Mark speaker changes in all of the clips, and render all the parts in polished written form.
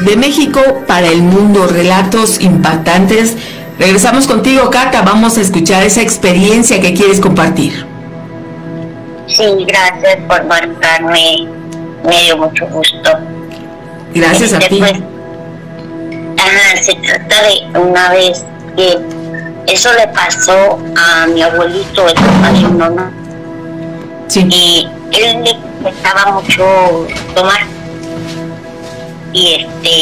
Speaker 1: de México para el mundo, relatos impactantes. Regresamos contigo, Cata, vamos a escuchar esa experiencia que quieres compartir.
Speaker 2: Sí, gracias por marcarme, me dio mucho gusto.
Speaker 1: Gracias a ti.
Speaker 2: Pues, se trata de una vez que eso le pasó a mi abuelito, el papá de mi mamá.
Speaker 1: Sí.
Speaker 2: Y él le gustaba mucho tomar. Y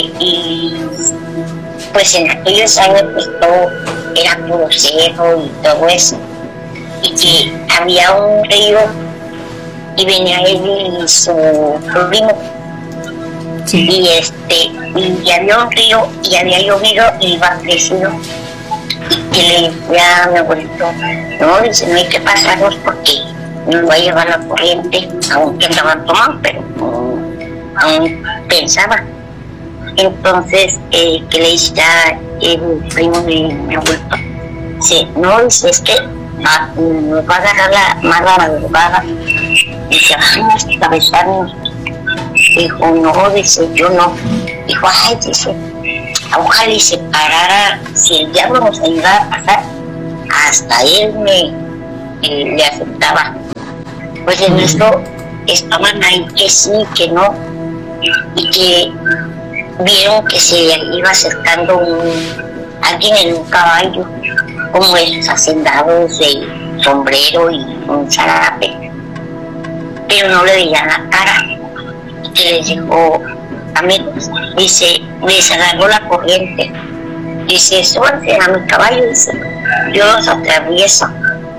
Speaker 2: pues en aquellos años pues todo era puro cerro y todo eso. Y que había un río y venía él y su primo.
Speaker 1: Sí.
Speaker 2: Y había un río y había llovido y iba crecido. Y que le decía a mi abuelito, no, dice, no hay que pasarnos porque nos va a llevar la corriente, aunque andaban tomando, pero aún pensaba. Entonces, que le decía el primo de mi abuelito, dice, no, dice, es que nos va a agarrar la mala madrugada. Dice, vamos a besarnos. Dijo, no, dice, yo no. Dijo, ay, dice, ojalá y se parara, si el diablo nos ayudara a pasar, hasta él le aceptaba. Pues en esto estaban ahí que sí, que no, y que vieron que se iba acercando alguien en un caballo, como esos hacendados de sombrero y un zarape, pero no le veían la cara. Y que les dijo, amigos, dice, les agarró la corriente, dice, súbanse a mi caballo, dice, yo los atravieso.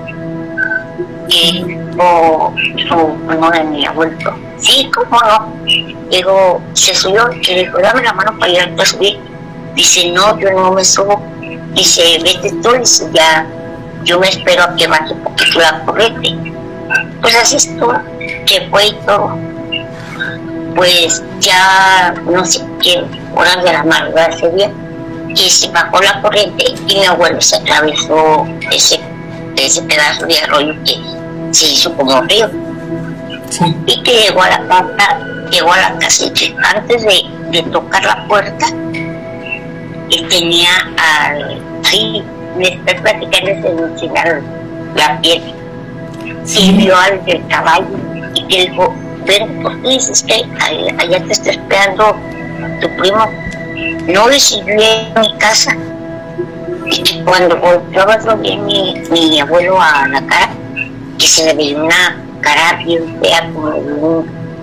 Speaker 2: Y uno de mi abuelo, sí, cómo no. Digo, se subió, que le dijo, dame la mano para ayudarte a subir. Dice, no, yo no me subo. Dice, vete tú, dice, ya, yo me espero a que baje un poquito la corriente. Pues así estuvo, que fue y todo. Pues ya no sé qué horas de la madrugada ese día, que se bajó la corriente y mi abuelo se atravesó ese pedazo de arroyo que se hizo como río.
Speaker 1: Sí.
Speaker 2: Y que llegó a la casa y que antes de tocar la puerta, tenía sí, me estoy platicando, se me enseñaron la piel. Sí. Y vio al del caballo y que dijo, ven, ¿por qué dices que allá te está esperando tu primo? No, dice, yo en mi casa. Y que cuando volvió a verlo bien mi abuelo a la cara, que se le veía una cara bien fea, como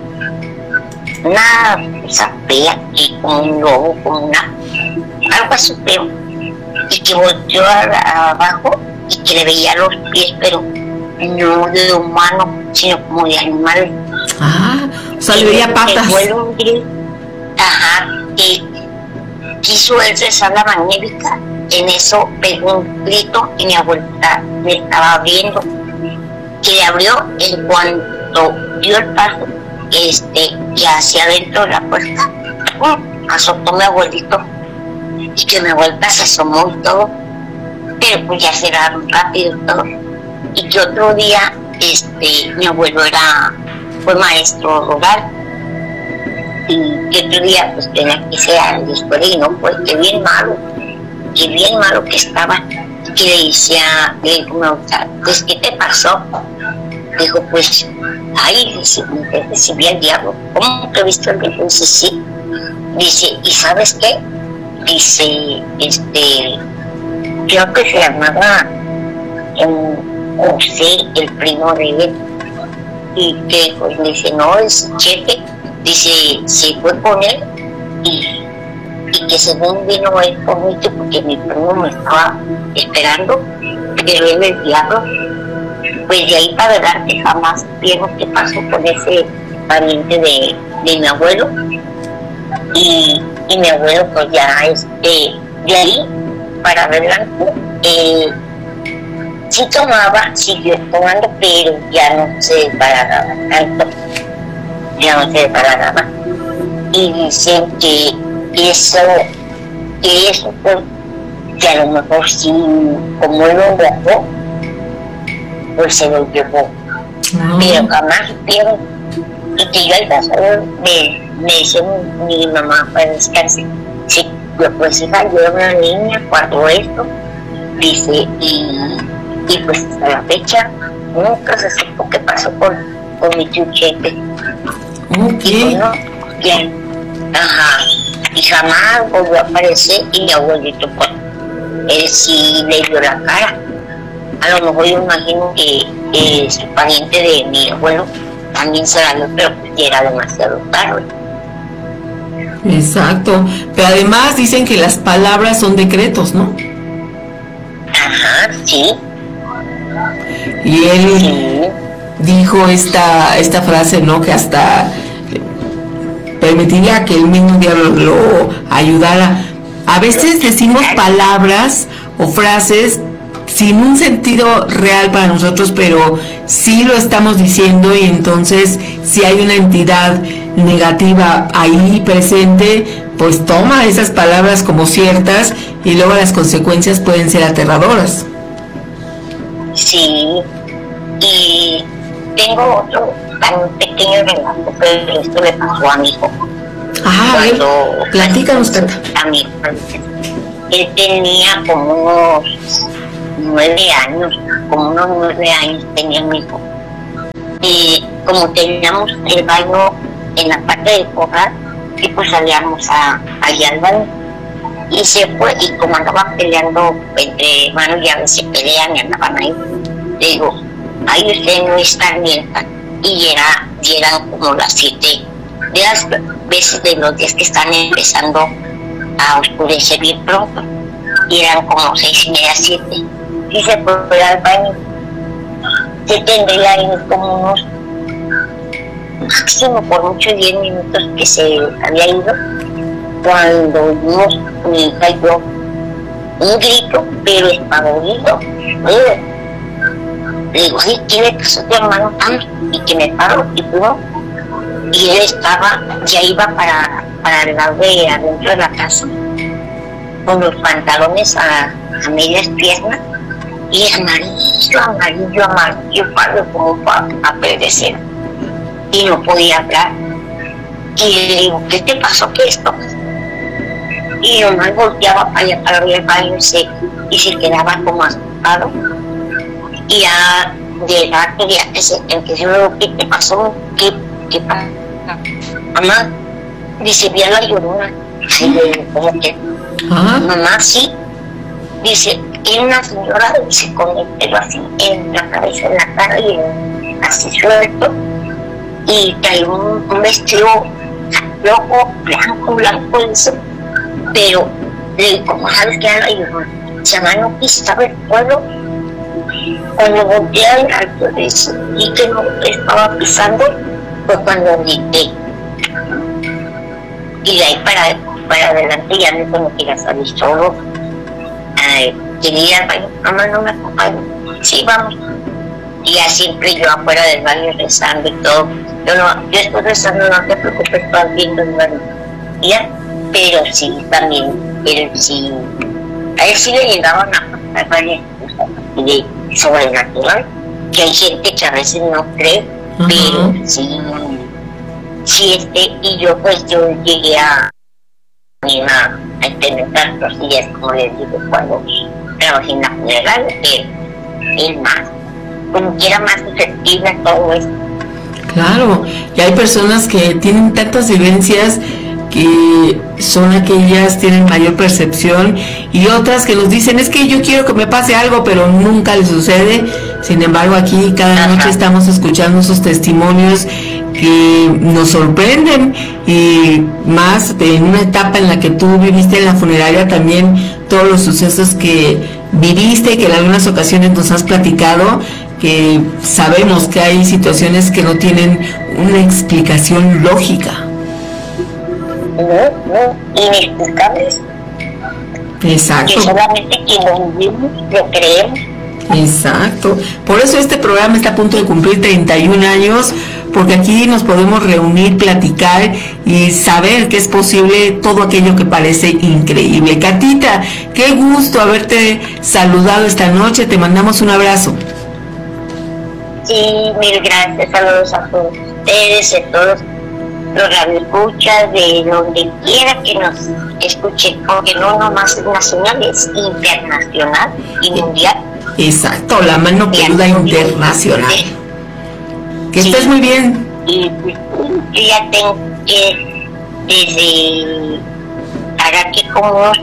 Speaker 2: una cosa fea, y como un lobo, como algo así feo. Y que volteó abajo y que le veía los pies, pero no de humano, sino como de animal.
Speaker 1: O sea, le veía patas.
Speaker 2: Y quiso él cesar la magnífica. En eso pegó un grito y mi abuelita me estaba viendo, que le abrió en cuanto dio el paso y hacia adentro de la puerta azotó mi abuelito, y que mi abuelita se asomó y todo, pero pues ya cerraron rápido y todo. Y que otro día mi abuelo fue maestro rural, y que otro día pues tenía que ser a la escuela y no, pues que bien malo que estaba. Que le decía, le dijo, pues ¿qué te pasó? Dijo, pues, ay, dice, me recibí al diablo. ¿Cómo que viste al diablo? Dice, sí. Dice, ¿y sabes qué? Dice, creo que se llamaba José, el primo de él. Y que pues, dice, no, es Chepe. Dice, se fue con él y que según vino él conmigo porque mi primo me estaba esperando, pero él el diablo. Pues de ahí para adelante jamás vieron qué pasó con ese pariente de mi abuelo. Y mi abuelo pues ya de ahí para adelante sí tomaba, siguió tomando, pero ya no se paraba tanto, y dicen que eso fue que a lo mejor sí, como él lo dejó, pues se lo llevó, pero jamás supieron. Y que yo al pasar me dice mi mamá para descansar. Sí, pues hija, yo era una niña cuando esto, dice, y pues hasta la fecha nunca se supo qué pasó con mi chuchete.
Speaker 1: Okay.
Speaker 2: Y bueno, bien, ajá, y jamás volvió a aparecer, y mi abuelito pues él sí le dio la cara. A lo mejor yo imagino que su pariente de mi abuelo también se la dio, pero pues ya era demasiado tarde.
Speaker 1: Exacto, pero además dicen que las palabras son decretos, ¿no?
Speaker 2: Ajá, sí.
Speaker 1: Y él
Speaker 2: Sí.
Speaker 1: dijo esta frase, ¿no? Que hasta permitiría que el mismo diablo lo ayudara. A veces decimos palabras o frases sin un sentido real para nosotros, pero sí lo estamos diciendo, y entonces si hay una entidad negativa ahí presente, pues toma esas palabras como ciertas, y luego las consecuencias pueden ser aterradoras.
Speaker 2: Sí, y tengo otro tan pequeño relato, pero esto le pasó a mi hijo.
Speaker 1: Ah, a ver, platícanos, Cata.
Speaker 2: A mi hijo, él tenía como unos 9 años, tenía mi hijo. Y como teníamos el baño en la parte del hogar, y pues salíamos allá al baño. Y se fue, y como andaban peleando entre hermanos, ya a veces pelean y andaban ahí, le digo, ahí ustedes no están mientras. Y eran como las 7 de las veces de los días que están empezando a oscurecer bien pronto, y eran como 6:30, 7. Y se fue al baño. Se tendría ahí como unos, máximo por mucho 10 minutos que se había ido, cuando vimos mi hija y yo un grito, pero espavorido. Le digo, ay, ¿qué le pasó a tu hermano tanto? Y que me paro y fuimos, y él ya iba para el lado de adentro de la casa, con los pantalones a medias piernas, y amarillo, pálido como a perecer, y no podía hablar. Y le digo, ¿qué te pasó? ¿Qué esto? Y nomás volteaba para allá para abrir el baño y se quedaba como asustado. Y ya de rato ya empezó, ¿qué te pasó? ¿Qué pasa? Mamá, dice, vi a la Llorona. Y le digo, ¿cómo que? Mamá, sí. Dice, era una señora, dice, con el pelo así en la cabeza, en la cara, y así suelto, y traía un vestido rojo, blanco, eso. Pero le digo, ¿cómo sabes que era la Llorona? Se llama, no pisaba el pueblo. Cuando volteé al alto de eso y que no estaba pisando, fue cuando grité. Y de ahí para adelante ya no como que iba a salir solo. Quería ir al baño, mamá, no me acompaña. Sí, vamos. Y ya siempre yo afuera del baño rezando y todo. Yo estoy rezando, no te preocupes, estás viendo el baño. Ya, pero sí, también, a él sí le llegaban a pasar varias cosas de sobrenatural, que hay gente que a veces no cree, pero sí, y yo pues yo llegué a experimentar cosillas, como les digo, cuando trabajé en la funeral, que es más, como que era más efectiva todo esto.
Speaker 1: Claro, y hay personas que tienen tantas vivencias que son aquellas, tienen mayor percepción, y otras que nos dicen, es que yo quiero que me pase algo, pero nunca les sucede. Sin embargo, aquí cada noche estamos escuchando esos testimonios que nos sorprenden, y más en una etapa en la que tú viviste en la funeraria, también todos los sucesos que viviste, que en algunas ocasiones nos has platicado, que sabemos que hay situaciones que no tienen una explicación lógica.
Speaker 2: No, inexplicables.
Speaker 1: Exacto.
Speaker 2: Que solamente quien lo vivimos lo creemos.
Speaker 1: Exacto. Por eso este programa está a punto de cumplir 31 años, porque aquí nos podemos reunir, platicar y saber que es posible todo aquello que parece increíble. Catita, qué gusto haberte saludado esta noche. Te mandamos un abrazo.
Speaker 2: Sí, mil gracias. Saludos a todos ustedes y a todos los radioescuchas, de donde quiera que nos escuchen, aunque no nomás es nacional, es internacional y mundial.
Speaker 1: Exacto, la mano peluda internacional. Que
Speaker 2: sí,
Speaker 1: estés muy bien.
Speaker 2: Y yo ya tengo que, desde, hará que como unos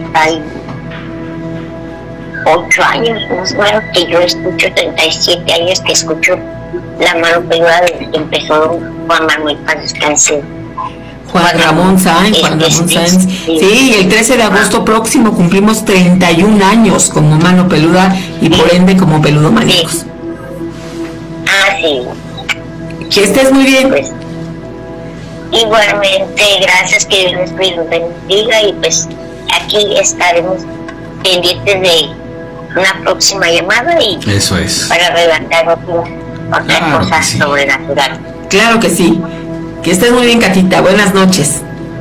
Speaker 2: 38 años, más o menos, que yo escucho, 37 años que escucho la mano peluda desde que empezó Juan Manuel para descansar.
Speaker 1: Juan Ramón Sáenz. Sí, el 13 de agosto próximo cumplimos 31 años como Mano Peluda y por ende como Peludomaníacos.
Speaker 2: Sí. Ah, sí.
Speaker 1: Que estés muy bien.
Speaker 2: Pues, igualmente, gracias, que Dios les bendiga y pues aquí estaremos pendientes de una próxima llamada y
Speaker 3: eso es,
Speaker 2: para relatar otra cosa sobrenatural.
Speaker 1: Claro que sí. Que estés muy bien, Catita. Buenas noches.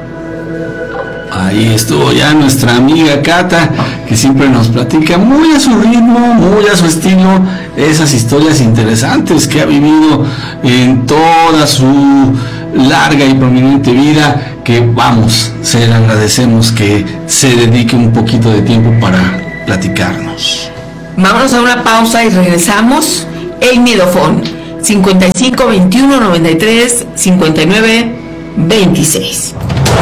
Speaker 3: Ahí estuvo ya nuestra amiga Cata, que siempre nos platica muy a su ritmo, muy a su estilo, esas historias interesantes que ha vivido en toda su larga y prominente vida, que vamos, se le agradecemos que se dedique un poquito de tiempo para platicarnos.
Speaker 1: Vámonos a una pausa y regresamos. El Miedofón 55 21 93 59 26.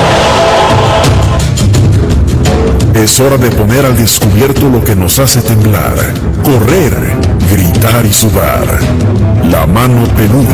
Speaker 4: Es hora de poner al descubierto lo que nos hace temblar, correr, gritar y sudar. La mano peluda.